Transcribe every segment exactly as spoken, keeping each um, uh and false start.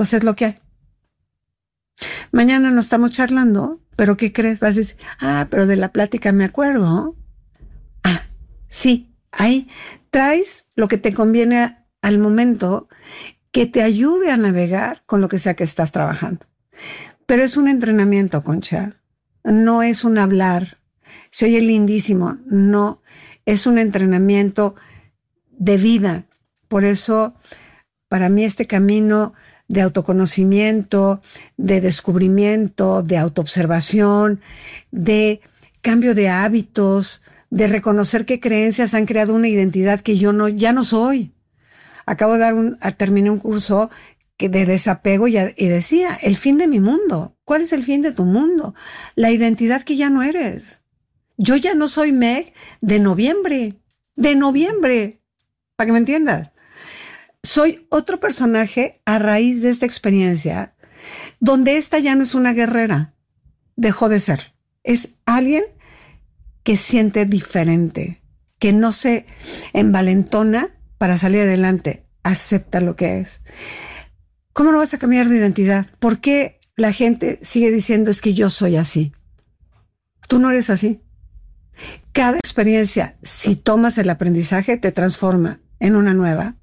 pues es lo que hay. Mañana no estamos charlando, pero ¿qué crees? Vas a decir, ah, pero de la plática me acuerdo. Ah, sí, ahí traes lo que te conviene al momento, que te ayude a navegar con lo que sea que estás trabajando. Pero es un entrenamiento, Concha. No es un hablar. Se oye lindísimo. No, es un entrenamiento de vida. Por eso, para mí, este camino de autoconocimiento, de descubrimiento, de autoobservación, de cambio de hábitos, de reconocer qué creencias han creado una identidad que yo no, ya no soy. Acabo de dar un, terminé un curso que de desapego y, y decía, el fin de mi mundo. ¿Cuál es el fin de tu mundo? La identidad que ya no eres. Yo ya no soy Meg de noviembre, de noviembre, para que me entiendas. Soy otro personaje a raíz de esta experiencia, donde esta ya no es una guerrera, dejó de ser. Es alguien que siente diferente, que no se envalentona para salir adelante, acepta lo que es. ¿Cómo no vas a cambiar de identidad? ¿Por qué la gente sigue diciendo es que yo soy así? Tú no eres así. Cada experiencia, si tomas el aprendizaje, te transforma en una nueva.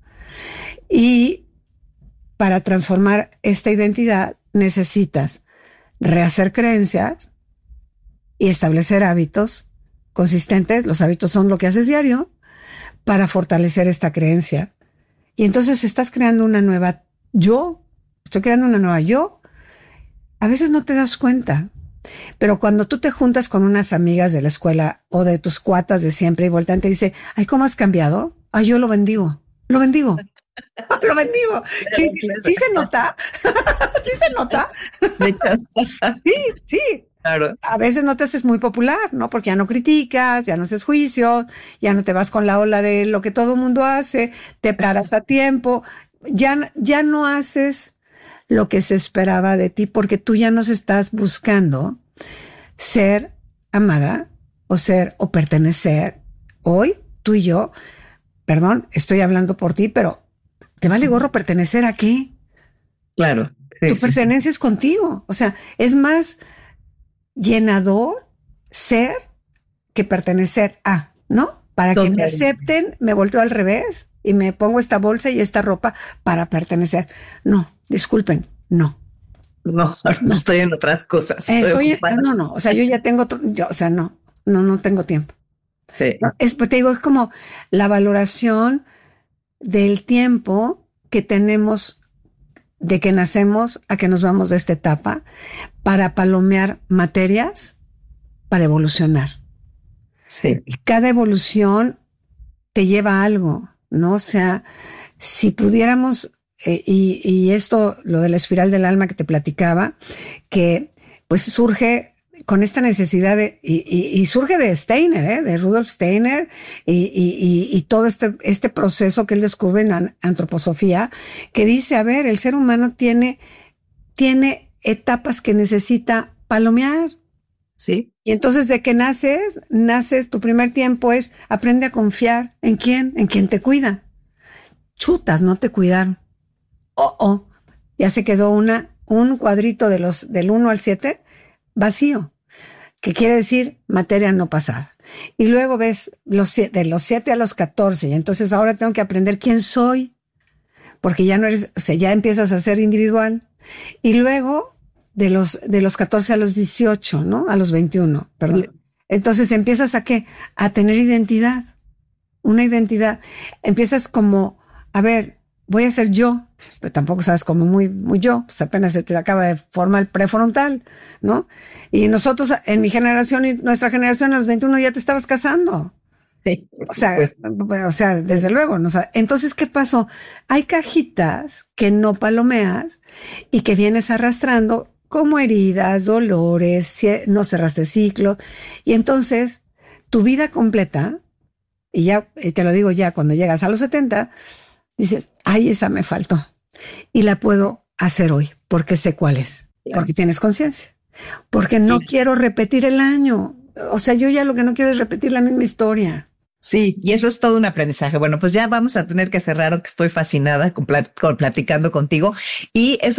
Y para transformar esta identidad necesitas rehacer creencias y establecer hábitos consistentes. Los hábitos son lo que haces diario para fortalecer esta creencia. Y entonces estás creando una nueva yo. Estoy creando una nueva yo. A veces no te das cuenta. Pero cuando tú te juntas con unas amigas de la escuela o de tus cuatas de siempre y voltean te dice, ay, ¿cómo has cambiado? Ay, yo lo bendigo. Lo bendigo. Lo bendigo. ¿Sí, sí se nota? ¿Sí se nota? Sí, sí. Claro. A veces no te haces muy popular, ¿no? Porque ya no criticas, ya no haces juicios, ya no te vas con la ola de lo que todo el mundo hace, te paras a tiempo, ya, ya no haces lo que se esperaba de ti porque tú ya nos estás buscando ser amada o ser o pertenecer. Hoy, tú y yo, perdón, estoy hablando por ti, pero ¿te vale gorro pertenecer a qué? Claro. Sí, tu sí, pertenencia sí. es contigo. O sea, es más llenador ser que pertenecer a, ¿no? Para que me acepten, me volteo al revés y me pongo esta bolsa y esta ropa para pertenecer. No, disculpen, no. No, no estoy en otras cosas. Eh, Estoy estoy, no, no, o sea, yo ya tengo, yo, o sea, no, no, no tengo tiempo. Sí. No, es, pues te digo, es como la valoración del tiempo que tenemos de que nacemos a que nos vamos de esta etapa para palomear materias para evolucionar. Sí. Y cada evolución te lleva a algo, ¿no? O sea, si pudiéramos, eh, y, y esto, lo de la espiral del alma que te platicaba, que pues surge con esta necesidad de, y, y, y surge de Steiner, ¿eh? De Rudolf Steiner, y, y, y todo este, este proceso que él descubre en an- antroposofía, que dice, a ver, el ser humano tiene, tiene etapas que necesita palomear. Sí. Y entonces de que naces, naces, tu primer tiempo es aprende a confiar. ¿En quién? En quien te cuida. Chutas, no te cuidaron. Oh, oh, ya se quedó una, un cuadrito de los, del uno al siete vacío, que quiere decir materia no pasada. Y luego ves los, de los siete a los catorce, y entonces ahora tengo que aprender quién soy, porque ya no eres, o sea, ya empiezas a ser individual. Y luego de los, de los catorce a los dieciocho, ¿no? A los veintiuno, perdón. Entonces empiezas a ¿qué? A tener identidad, una identidad. Empiezas como, a ver, voy a ser yo, pero tampoco sabes como muy, muy yo, pues apenas se te acaba de formar el prefrontal, ¿no? Y nosotros, en mi generación y nuestra generación, a los veintiuno ya te estabas casando. Sí, o sea, pues, o sea, desde luego, ¿no? O sea, entonces, ¿qué pasó? Hay cajitas que no palomeas y que vienes arrastrando como heridas, dolores, no cerraste ciclos, y entonces tu vida completa, y ya, y te lo digo ya, cuando llegas a los setenta, dices, ay, esa me faltó. Y la puedo hacer hoy, porque sé cuál es. Claro. Porque tienes conciencia. Porque no sí. quiero repetir el año. O sea, yo ya lo que no quiero es repetir la misma historia. Sí, y eso es todo un aprendizaje. Bueno, pues ya vamos a tener que cerrar, aunque estoy fascinada con, plat- con platicando contigo. Y eso